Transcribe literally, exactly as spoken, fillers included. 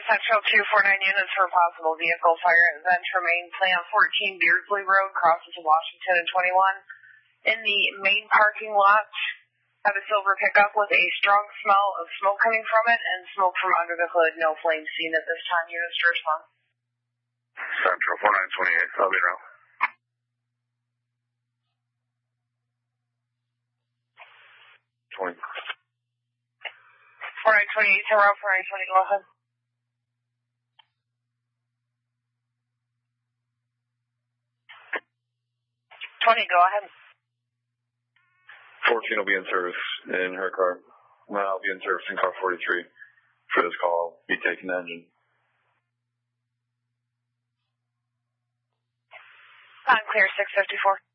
Central two forty-nine units for possible vehicle fire at Venture Main Plant fourteen Beardsley Road, crosses to Washington and twenty-one. In the main parking lot, have a silver pickup with a strong smell of smoke coming from it and smoke from under the hood. No flames seen at this time. Units to respond. Central four nine two eight, I'll be around. twenty. four nine two eight, zero, four nine two eight, go ahead. twenty, go ahead. fourteen will be in service in her car. Well, I'll be in service in car forty-three. For this call, I'll be taking the engine. I'm clear, six fifty-four.